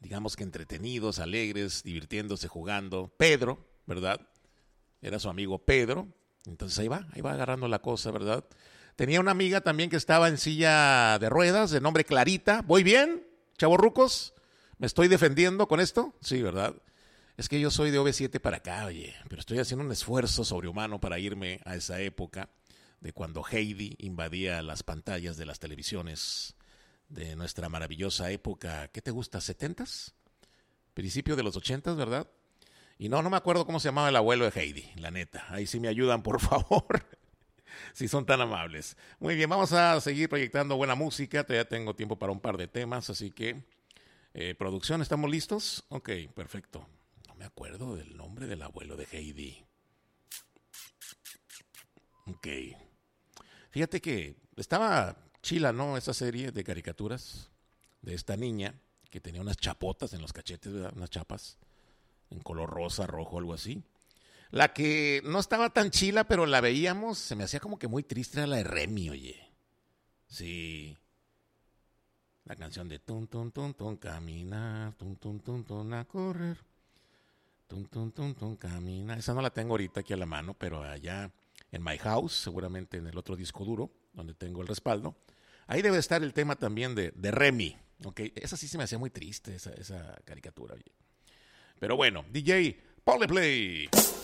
digamos que entretenidos, alegres, divirtiéndose, jugando. Pedro, ¿verdad? Era su amigo Pedro. Entonces ahí va agarrando la cosa, ¿verdad? Tenía una amiga también que estaba en silla de ruedas, de nombre Clarita. ¿Voy bien, chavorrucos? ¿Me estoy defendiendo con esto? Sí, ¿verdad? Es que yo soy de OV7 para acá, oye, pero estoy haciendo un esfuerzo sobrehumano para irme a esa época de cuando Heidi invadía las pantallas de las televisiones de nuestra maravillosa época. ¿Qué te gusta? ¿70s? Principio de los 80s, ¿verdad? Y no me acuerdo cómo se llamaba el abuelo de Heidi, la neta. Ahí sí me ayudan, por favor, si son tan amables. Muy bien, vamos a seguir proyectando buena música. Todavía tengo tiempo para un par de temas, así que... producción, ¿estamos listos? Ok, perfecto. No me acuerdo del nombre del abuelo de Heidi. Ok. Fíjate que estaba chila, ¿no? Esa serie de caricaturas de esta niña que tenía unas chapotas en los cachetes, ¿verdad? Unas chapas en color rosa, rojo, algo así. La que no estaba tan chila, pero la veíamos, se me hacía como que muy triste, era la de Remy, oye. Sí. La canción de tun, tun, tun, tun, caminar, tun, tun, tun, tun, a correr. Tun, tun, tun, tun, caminar. Esa no la tengo ahorita aquí a la mano, pero allá en My House, seguramente en el otro disco duro, donde tengo el respaldo. Ahí debe estar el tema también de Remy. Okay. Esa sí se me hacía muy triste, esa caricatura, oye. Pero bueno, DJ, ponle play.